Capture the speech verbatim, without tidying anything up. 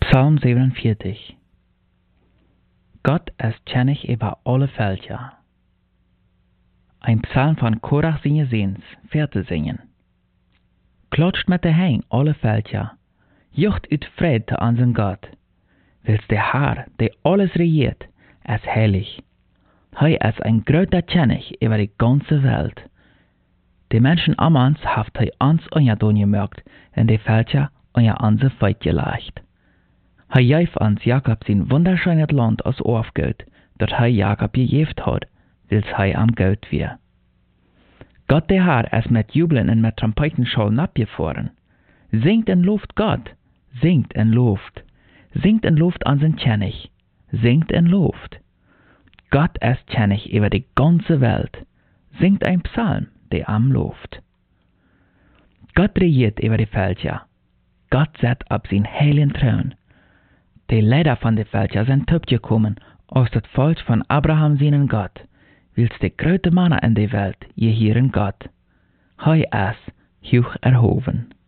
Psalm siebenundvierzig. Gott ist König über alle Völker. Ein Psalm von Korach seine Sehens, vierte singen. Klatscht mit der Hängen alle Völker, jucht ut Fried zu unseren Gott. Willst der Herr, der alles regiert, ist heilig. Hei ist ein großer König über die ganze Welt. Die Menschen amans haft hei ans anja gemerkt, in die Völker anja anse Feit gelegt. Hei jäf ans Jakob sein wunderschönes Land aus Orfgeld, dat hei Jakob gejeft hat, wils hei am Geld wir. Gott der Herr ist mit Jubeln und mit Trompetenschall abgefahren. Singt in Luft Gott, singt in Luft, singt in Luft an den König, singt in Luft. Gott ist König über die ganze Welt, singt ein Psalm, der am Luft. Gott regiert über die Völker, Gott setzt ab sein heiligen Thron. Die Leider von den Völkern sind gekommen aus das Volk von Abraham seinen Gott, wils die größte Männer in der Welt je hier in Gott. Hei es, hoch erhoben.